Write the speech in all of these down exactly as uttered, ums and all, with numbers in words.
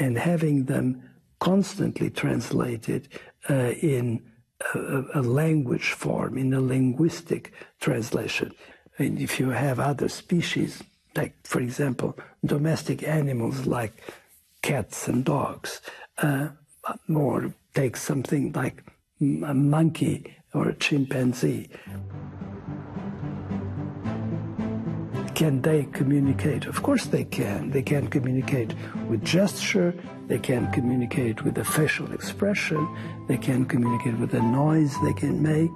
and having them constantly translated uh, in a, a language form, in a linguistic translation. And if you have other species, like, for example, domestic animals like cats and dogs, uh, or take something like a monkey or a chimpanzee. Can they communicate? Of course they can. They can communicate with gesture, they can communicate with a facial expression, they can communicate with the noise they can make.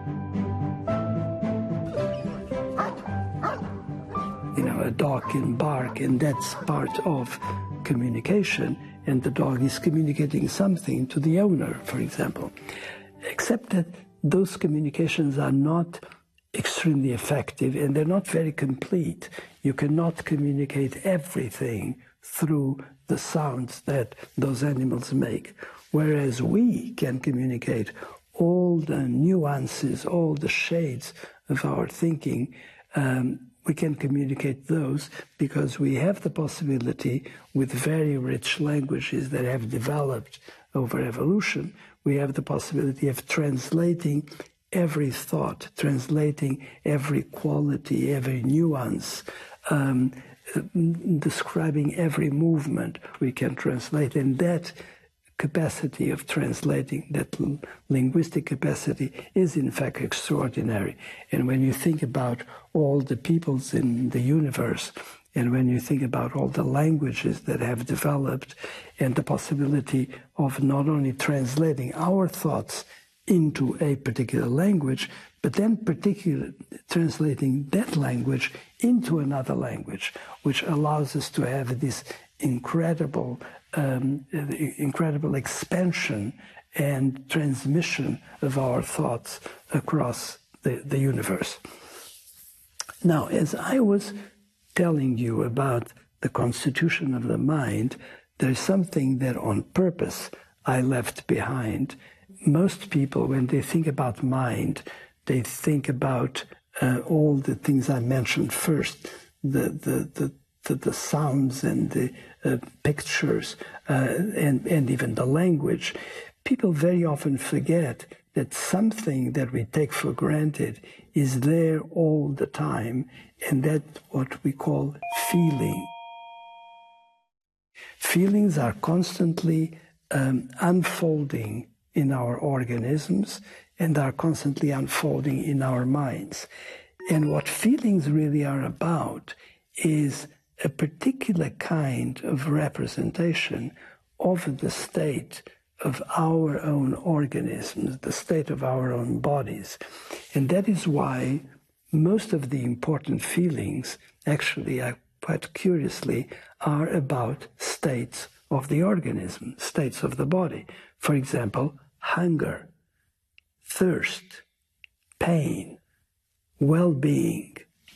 You know, a dog can bark, and that's part of communication, and the dog is communicating something to the owner, for example. Except that those communications are not extremely effective, and they're not very complete. You cannot communicate everything through the sounds that those animals make, whereas we can communicate all the nuances, all the shades of our thinking. Um, we can communicate those because we have the possibility, with very rich languages that have developed over evolution, we have the possibility of translating every thought, translating every quality, every nuance, um, describing every movement we can translate. And that capacity of translating, that linguistic capacity, is in fact extraordinary. And when you think about all the peoples in the universe, and when you think about all the languages that have developed, and the possibility of not only translating our thoughts into a particular language, but then particular, translating that language into another language, which allows us to have this incredible, um, incredible expansion and transmission of our thoughts across the, the universe. Now, as I was telling you about the constitution of the mind, there's something that on purpose I left behind. Most people, when they think about mind, they think about uh, all the things I mentioned first, the the the, the, the sounds and the uh, pictures uh, and, and even the language. People very often forget that something that we take for granted is there all the time, and that's what we call feeling. Feelings are constantly um, unfolding in our organisms and are constantly unfolding in our minds. And what feelings really are about is a particular kind of representation of the state of our own organisms, the state of our own bodies. And that is why most of the important feelings, actually, are, quite curiously, are about states of the organism, states of the body. For example, hunger, thirst, pain, well-being,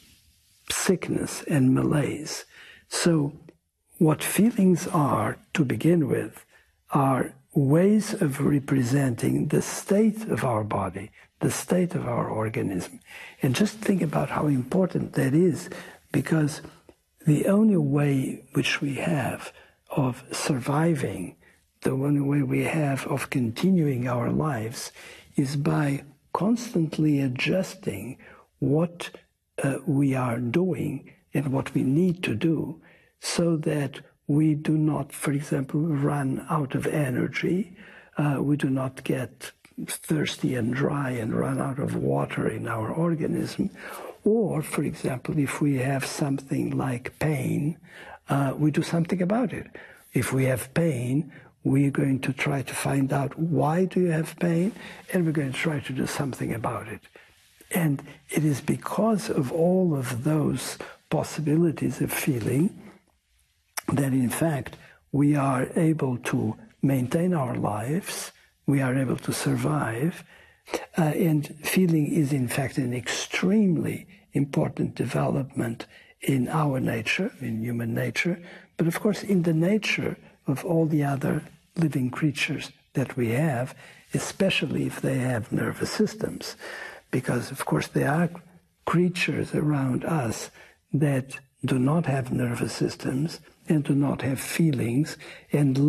sickness, and malaise. So what feelings are, to begin with, are ways of representing the state of our body, the state of our organism. And just think about how important that is, because the only way which we have of surviving, the only way we have of continuing our lives, is by constantly adjusting what uh, we are doing and what we need to do, so that we do not, for example, run out of energy, uh, we do not get thirsty and dry and run out of water in our organism. Or, for example, if we have something like pain, uh, we do something about it. If we have pain, we're going to try to find out why do you have pain, and we're going to try to do something about it. And it is because of all of those possibilities of feeling that, in fact, we are able to maintain our lives, we are able to survive, uh, and feeling is, in fact, an extremely important development in our nature, in human nature, but of course in the nature of all the other living creatures that we have, especially if they have nervous systems, because of course there are creatures around us that do not have nervous systems, and to not have feelings and